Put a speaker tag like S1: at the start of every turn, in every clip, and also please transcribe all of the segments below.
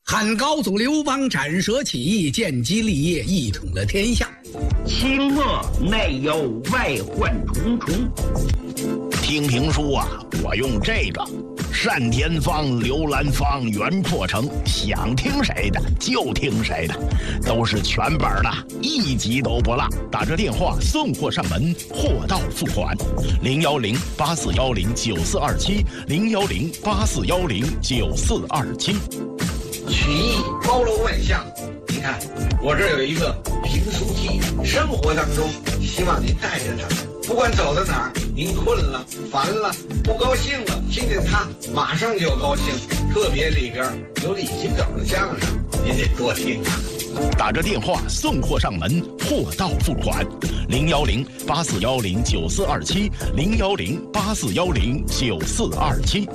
S1: 汉高祖刘邦斩蛇起义，建基立业，一统了天下。
S2: 清末内忧外患重重。
S3: 听评书啊，我用这个单田芳、刘兰芳、袁阔成，想听谁的就听谁的，都是全本的，一集都不落。打这电话送货上门，货到付款。010-8410-9427，010-8410-9427。
S4: 曲艺包罗万象，你看我这儿有一个评书机，生活当中希望您带着它，不管走到哪儿，您困了、烦了、不高兴了，听见它马上就高兴。特别里边有李金斗的相声，您得多听啊。
S3: 打着电话送货上门，货到付款。010-8410-9427，010-8410-9427。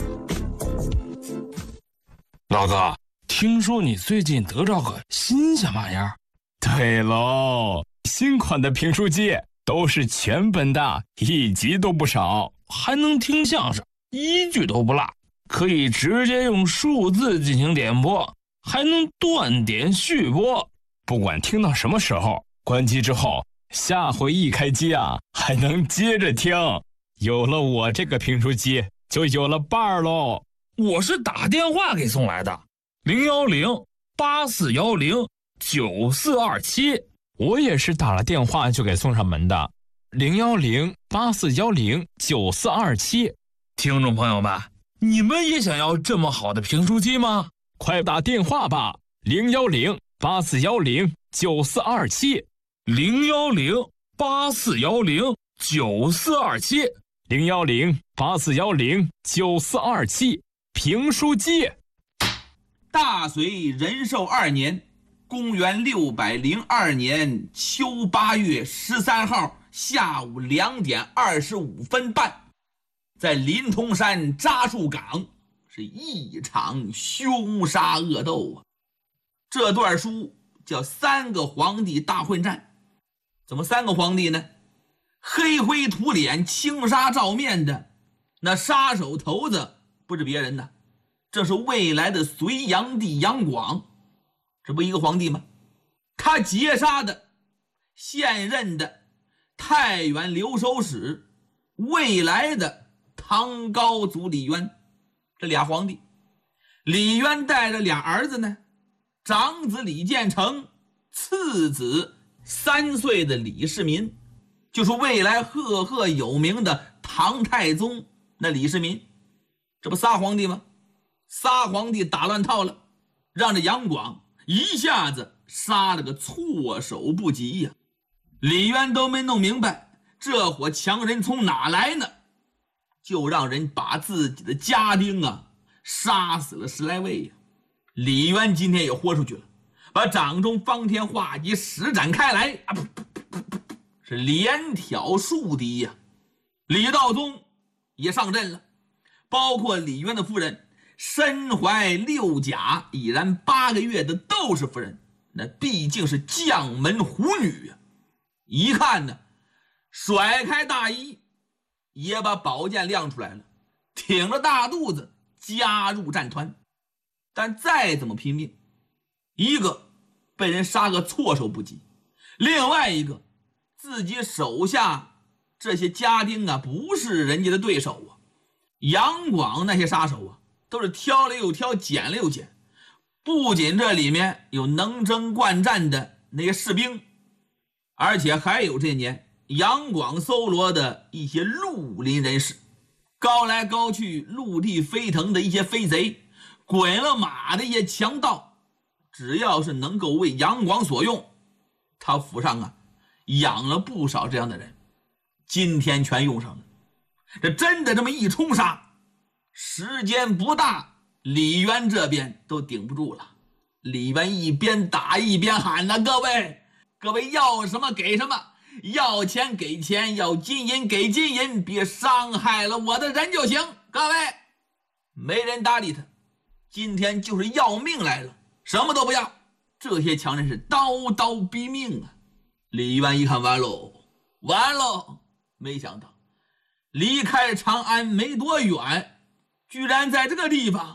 S5: 老哥，听说你最近得着个新鲜玩意儿？
S6: 对喽，新款的评书机都是全本的，一集都不少，
S5: 还能听相声，一句都不落，可以直接用数字进行点播，还能断点续播。
S6: 不管听到什么时候，关机之后，下回一开机啊，还能接着听。有了我这个评书机，就有了伴儿喽。
S5: 我是打电话给送来的，010-8410-9427。
S6: 我也是打了电话就给送上门的，010-8410-9427。
S5: 听众朋友们，你们也想要这么好的评书机吗？
S6: 快打电话吧，010-8410-9427。
S5: 010-8410-9427。
S6: 010-8410-9427。评书机。
S7: 大隋仁寿2年，公元602年秋8月13号下午2点25分半，在临潼山扎树岗是一场凶杀恶斗啊！这段书叫3个皇帝大混战。怎么3个皇帝呢？黑灰土脸、青纱罩面的那杀手头子不是别人呢，这是未来的隋炀帝杨广。这不一个皇帝吗？他劫杀的现任的太原留守使，未来的唐高祖李渊。这俩皇帝，李渊带着俩儿子呢，长子李建成，次子3岁的李世民，就是未来赫赫有名的唐太宗那李世民。这不仨皇帝吗？仨皇帝打乱套了，让这杨广一下子杀了个措手不及呀！李渊都没弄明白这伙强人从哪来呢，就让人把自己的家丁啊杀死了10来位呀！李渊今天也豁出去了，把掌中方天画戟施展开来啊，是连挑数敌呀！李道宗也上阵了，包括李渊的夫人，身怀6甲已然8个月的窦氏夫人，那毕竟是将门虎女啊！一看呢，甩开大衣，也把宝剑亮出来了，挺着大肚子加入战团。但再怎么拼命，一个被人杀个措手不及，另外一个自己手下这些家丁啊不是人家的对手啊。杨广那些杀手啊都是挑了又挑，拣了又拣，不仅这里面有能征惯战的那些士兵，而且还有这年杨广搜罗的一些绿林人士，高来高去陆地飞腾的一些飞贼，滚了马的一些强盗，只要是能够为杨广所用，他府上啊养了不少这样的人，今天全用上了。这真的这么一冲杀，时间不大，李渊这边都顶不住了。李渊一边打一边喊呢，各位要什么给什么，要钱给钱，要金银给金银，别伤害了我的人就行。各位没人搭理他，今天就是要命来了，什么都不要。这些强人是刀刀逼命啊！李渊一看，完喽，没想到离开长安没多远，居然在这个地方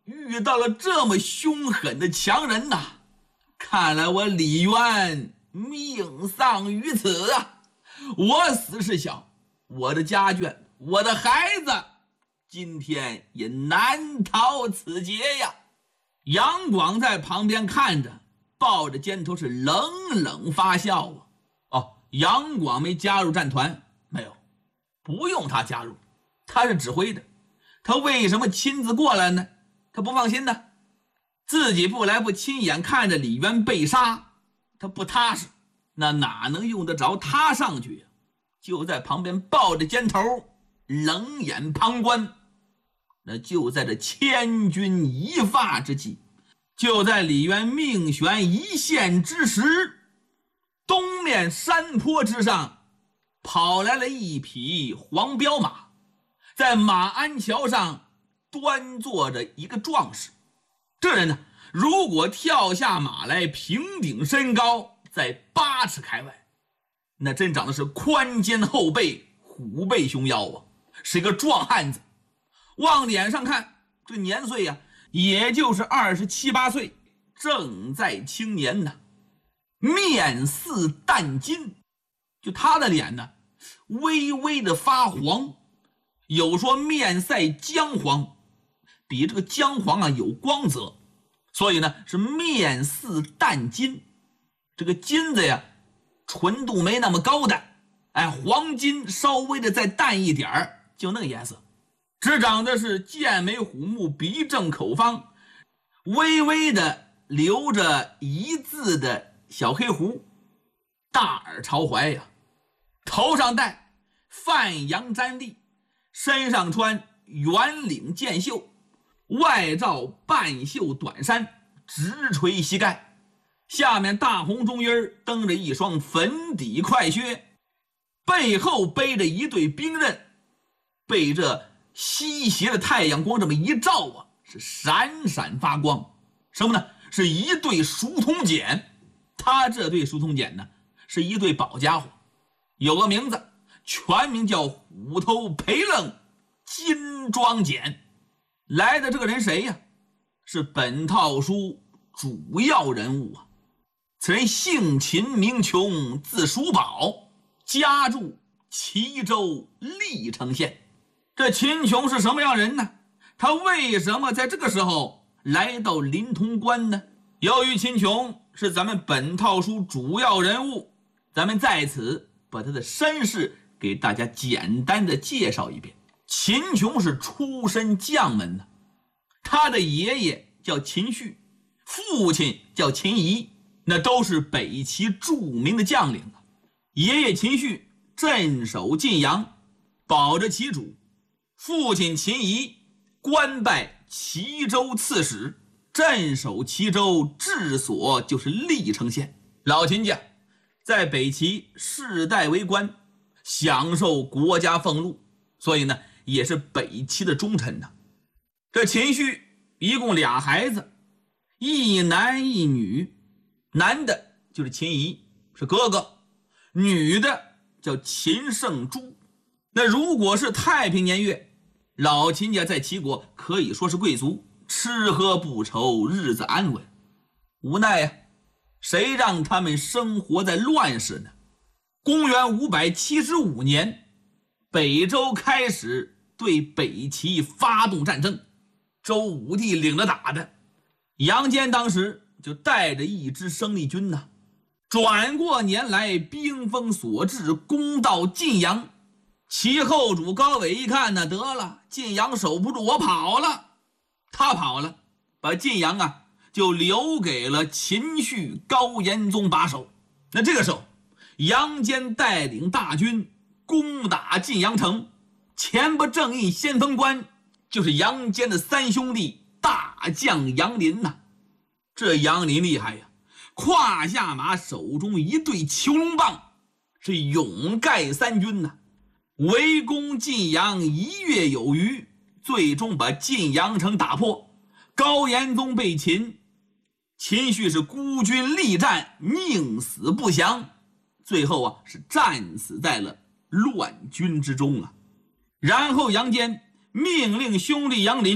S7: 遇到了这么凶狠的强人呐，看来我李渊命丧于此啊！我死是小，我的家眷，我的孩子，今天也难逃此劫呀。杨广在旁边看着，抱着肩头是冷冷发笑啊。哦，杨广没加入战团，没有，不用他加入，他是指挥的。他为什么亲自过来呢？他不放心呢，自己不来不亲眼看着李渊被杀，他不踏实，那哪能用得着他上去呀？就在旁边抱着肩头，冷眼旁观。那就在这千钧一发之际，就在李渊命悬一线之时，东面山坡之上跑来了一匹黄骠马，在马鞍桥上端坐着一个壮士。这人呢，如果跳下马来，平顶身高在8尺开外，那真长得是宽肩厚背，虎背熊腰啊，是一个壮汉子。往脸上看，这年岁呀，也就是27、8岁，正在青年呢。面似淡金，就他的脸呢，微微的发黄，有说面赛姜黄，比这个姜黄啊有光泽，所以呢是面似淡金。这个金子呀，纯度没那么高的，黄金稍微的再淡一点儿，就那个颜色。只长得是剑眉虎目，鼻正口方，微微的留着一字的小黑胡，大耳朝怀呀，头上戴范阳毡笠，身上穿圆领箭袖，外罩半袖短衫，直垂膝盖，下面大红中衣蹬着一双粉底快靴，背后背着一对兵刃，被这西斜的太阳光这么一照啊，是闪闪发光。什么呢？是一对熟铜锏。他这对熟铜锏呢，是一对宝家伙，有个名字，全名叫虎头培楞金装锏。来的这个人谁呀？是本套书主要人物啊。此人姓秦名琼，字叔宝，家住齐州历城县。这秦琼是什么样人呢？他为什么在这个时候来到临潼关呢？由于秦琼是咱们本套书主要人物，咱们在此把他的身世给大家简单的介绍一遍。秦琼是出身将门的，他的爷爷叫秦旭，父亲叫秦仪，那都是北齐著名的将领啊。爷爷秦旭镇守晋阳，保着齐主；父亲秦仪官拜齐州刺史，镇守齐州，治所就是历城县。老秦家在北齐世代为官，享受国家俸禄，所以呢也是北齐的忠臣呐。这秦旭一共俩孩子，一男一女，男的就是秦仪，是哥哥，女的叫秦圣珠。那如果是太平年月，老秦家在齐国可以说是贵族，吃喝不愁，日子安稳。无奈呀，谁让他们生活在乱世呢？公元575年，北周开始对北齐发动战争，周武帝领着打的。杨坚当时就带着一支生力军呐，转过年来，兵锋所至，攻到晋阳。齐后主高纬一看呢，得了，晋阳守不住，我跑了。他跑了，把晋阳啊就留给了秦旭、高延宗把守。那这个时候，杨坚带领大军攻打晋阳城，前不正印先锋官就是杨坚的三兄弟大将杨林呐。这杨林厉害呀，胯下马，手中一对囚龙棒，是勇盖三军呐。围攻晋阳1月有余，最终把晋阳城打破。高延宗被擒，秦旭是孤军力战，宁死不降，最后啊是战死在了乱军之中啊。然后杨坚命令兄弟杨林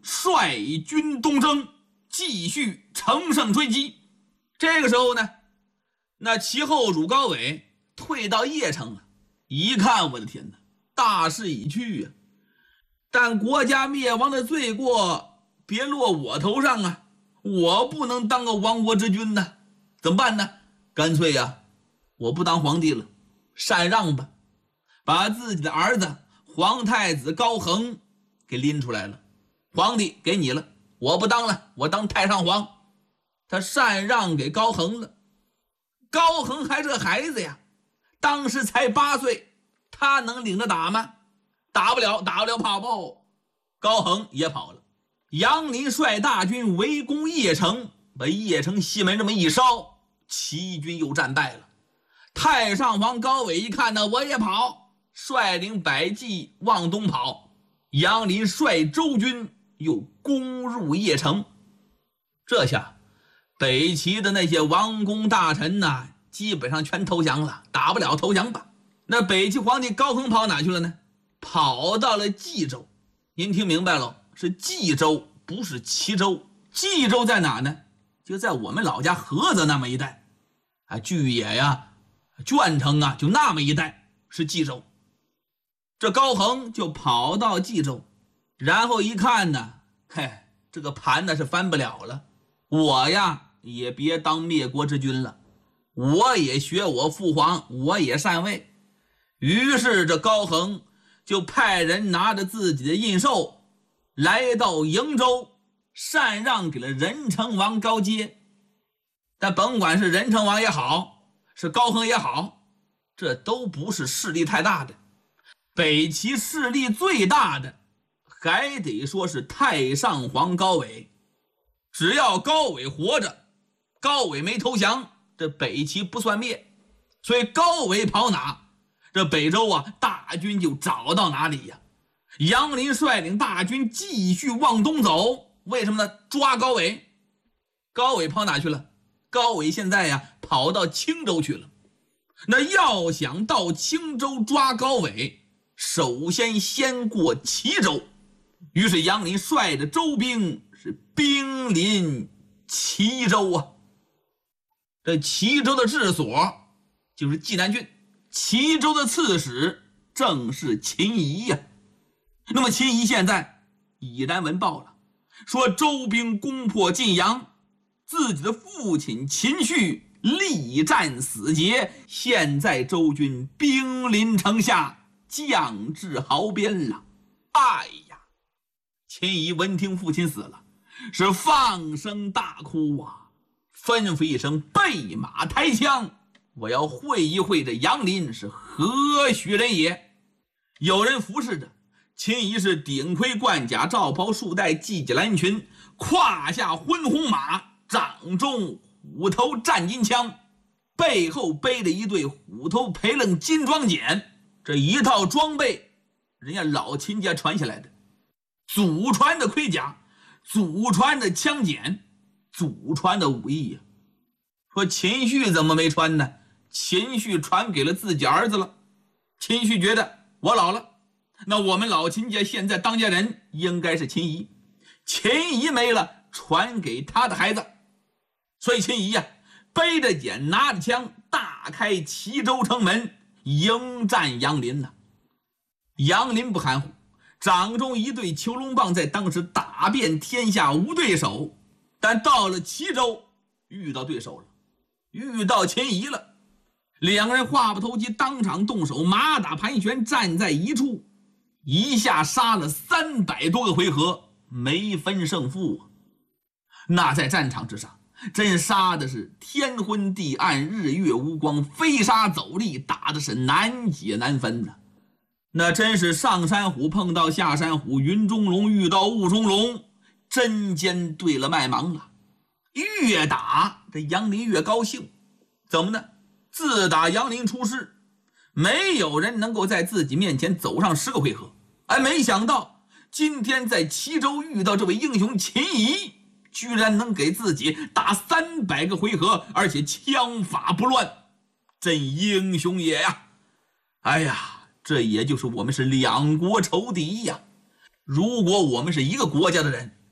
S7: 率军东征，继续乘胜追击。这个时候呢，那齐后主高纬退到邺城了，一看，我的天哪，大势已去啊！但国家灭亡的罪过别落我头上啊，我不能当个亡国之君呢，怎么办呢？干脆呀，我不当皇帝了，禅让吧，把自己的儿子皇太子高恒给拎出来了，皇帝给你了，我不当了，我当太上皇。他禅让给高恒了。高恒还是个孩子呀，当时才8岁，他能领着打吗？打不了，跑不。高恒也跑了。杨林率大军围攻邺城，把邺城西门这么一烧，齐军又战败了。太上皇高纬一看呢，我也跑，率领百骑往东跑。杨林率周军又攻入邺城。这下北齐的那些王公大臣呐，基本上全投降了，打不了投降吧。那北齐皇帝高恒跑哪去了呢？跑到了冀州。您听明白了，是冀州，不是齐州。冀州在哪呢？就在我们老家菏泽那么一带啊，巨野呀、鄄城啊，就那么一带是冀州。这高恒就跑到冀州，然后一看呢，这个盘呢是翻不了了，我呀也别当灭国之君了，我也学我父皇，我也禅位。于是这高恒就派人拿着自己的印绶来到瀛州，禅让给了仁成王高阶。但甭管是仁成王也好，是高恒也好，这都不是势力太大的。北齐势力最大的还得说是太上皇高纬。只要高纬活着，高纬没投降，这北齐不算灭。所以高纬跑哪，这北周啊大军就找到哪里呀。杨林率领大军继续往东走，为什么呢？抓高纬。高纬跑哪去了？高纬现在呀跑到青州去了。那要想到青州抓高纬，首先过齐州。于是杨林率着周兵是兵临齐州啊。这齐州的治所就是济南郡，齐州的刺史正是秦仪呀。那么秦仪现在已然闻报了，说周兵攻破晋阳，自己的父亲秦绪力战死节，现在周军兵临城下，将至壕边了。哎呀，秦仪闻听父亲死了，是放声大哭啊，吩咐一声备马抬枪，我要会一会这杨林是何许人也。有人服侍着秦仪，是顶盔贯甲，罩袍束带，系紧蓝裙，胯下昏红马，掌中虎头战金枪，背后背着一对虎头培楞金装锏。这一套装备人家老秦家传下来的，祖传的盔甲，祖传的枪锏，祖传的武艺呀。说秦绪怎么没穿呢？秦绪传给了自己儿子了。秦绪觉得我老了，那我们老秦家现在当家人应该是秦仪，秦仪没了，传给他的孩子。所以秦仪呀，背着锏拿着枪，大开齐州城门迎战杨林呐。杨林不含糊，掌中一对囚龙棒，在当时打遍天下无对手。但到了齐州遇到对手了，遇到秦仪了。两个人话不投机，当场动手，马打盘旋，站在一处，一下杀了300多个回合，没分胜负啊。那在战场之上真杀的是天昏地暗，日月无光，飞沙走砾，打的是难解难分呐。那真是上山虎碰到下山虎，云中龙遇到雾中龙，针尖对了麦芒了。越打这杨林越高兴，怎么呢？自打杨林出世，没有人能够在自己面前走上10个回合。没想到今天在齐州遇到这位英雄秦仪，居然能给自己打300个回合，而且枪法不乱，真英雄也呀！哎呀，这也就是我们是两国仇敌呀。如果我们是一个国家的人，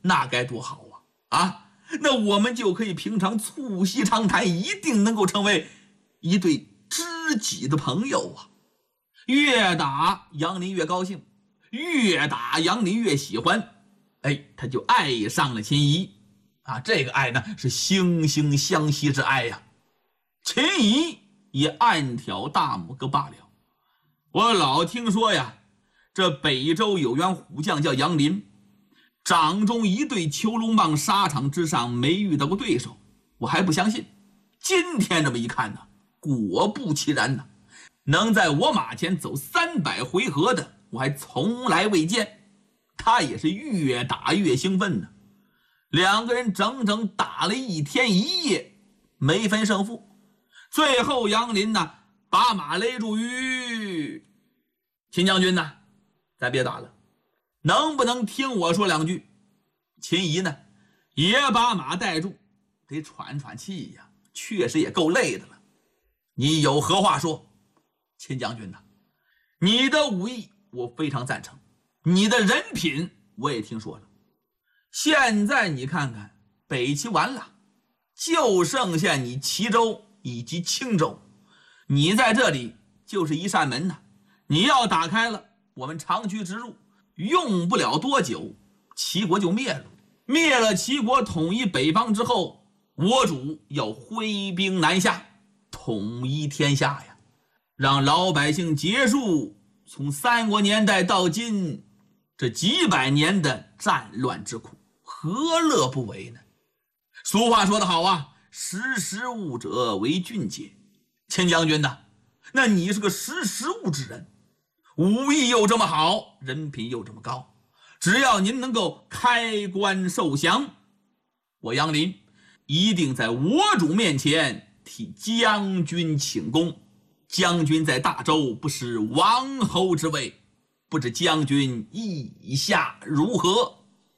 S7: 那该多好啊！那我们就可以平常促膝长谈，一定能够成为一对知己的朋友啊！越打杨林越高兴，越打杨林越喜欢，他就爱上了秦怡啊！这个爱呢是惺惺相惜之爱呀。秦怡也暗挑大拇哥罢了。我老听说呀，这北周有员虎将叫杨林，掌中一对囚龙棒，沙场之上没遇到过对手，我还不相信。今天这么一看呢，果不其然呢，能在我马前走300回合的，我还从来未见。他也是越打越兴奋呢。两个人整整打了1天1夜，没分胜负。最后杨林呢，把马勒住于秦将军呢，咱别打了，能不能听我说2句？秦怡呢，也把马带住，得喘喘气呀，确实也够累的了。你有何话说？秦将军呢，你的武艺我非常赞成，你的人品我也听说了。现在你看看，北齐完了，就剩下你齐州以及青州，你在这里就是一扇门呐。你要打开了，我们长驱直入，用不了多久，齐国就灭了。灭了齐国，统一北方之后，我主要挥兵南下，统一天下呀，让老百姓结束从3国年代到今这几百年的战乱之苦，何乐不为呢？俗话说得好啊，识时务者为俊杰。秦将军呐，那你是个识时务之人，武艺又这么好，人品又这么高，只要您能够开关受降，我杨林一定在我主面前替将军请功。将军在大周不失王侯之位，不知将军意下如何？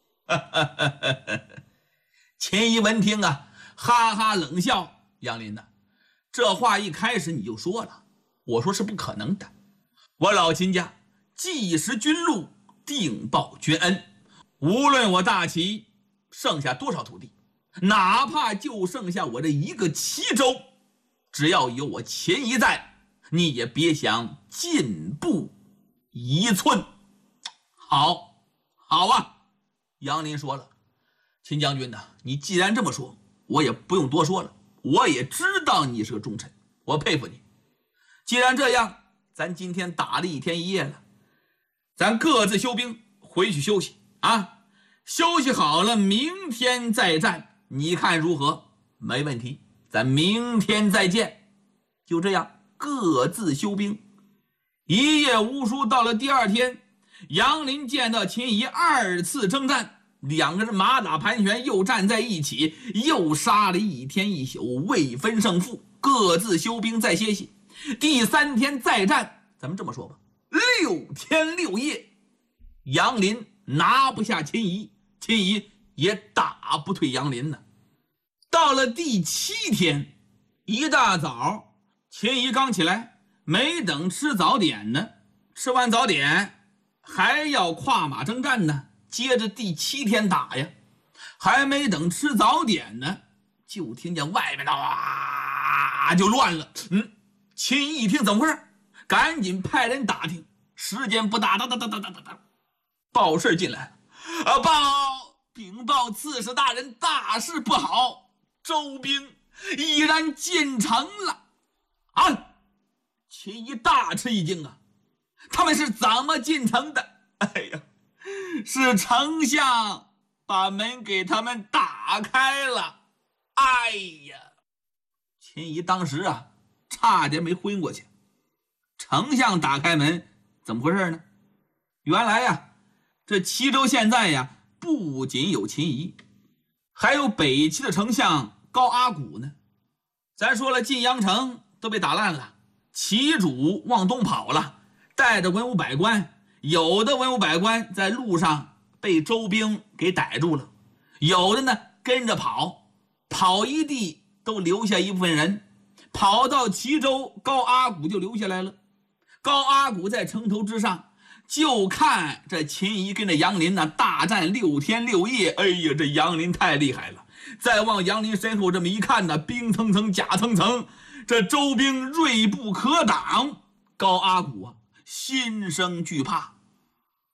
S7: 秦怡闻听啊，哈哈冷笑。杨林呐，这话一开始你就说了，我说是不可能的。我老秦家既食君禄，定报君恩。无论我大齐剩下多少土地，哪怕就剩下我这一个齐州，只要有我秦怡在，你也别想进步1寸。好啊，杨林说了，秦将军呐，你既然这么说，我也不用多说了，我也知道你是个忠臣，我佩服你。既然这样，咱今天打了1天1夜了，咱各自休兵回去休息啊，休息好了明天再战，你看如何？没问题，咱明天再见。就这样各自休兵。一夜无书，到了第2天，杨林见到秦怡2次征战，两个人马打盘旋，又站在一起，又杀了1天1宿，未分胜负，各自休兵再歇息。第3天再战，咱们这么说吧，6天6夜，杨林拿不下秦怡，秦怡也打不退杨林呢。到了第7天，一大早，秦怡刚起来，没等吃早点呢，吃完早点还要跨马征战呢，接着第7天打呀。还没等吃早点呢，就听见外面的哇就乱了。秦怡一听怎么回事，赶紧派人打听，时间不大，报事进来了，禀报刺史大人，大事不好，周兵已然进城了。秦怡大吃一惊啊，他们是怎么进城的？是丞相把门给他们打开了。秦怡当时啊差点没昏过去。丞相打开门怎么回事呢？原来呀，这齐州现在呀不仅有秦怡，还有北齐的丞相高阿骨呢。咱说了，晋阳城都被打烂了，齐主往东跑了，带着文武百官，有的文武百官在路上被周兵给逮住了，有的呢跟着跑一地都留下一部分人，跑到齐州，高阿骨就留下来了。高阿骨在城头之上就看这秦仪跟这杨林呢大战6天6夜，哎呀，这杨林太厉害了。再往杨林身后这么一看呢，兵层层甲层层，这周兵锐不可挡。高阿骨啊心生惧怕，